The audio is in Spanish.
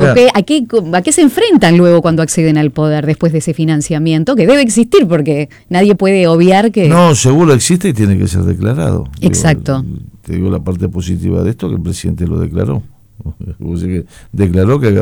¿A qué se enfrentan luego cuando acceden al poder después de ese financiamiento? Que debe existir, porque nadie puede obviar que... No, seguro existe y tiene que ser declarado. Exacto. Te digo la parte positiva de esto, que el presidente lo declaró. Declaró que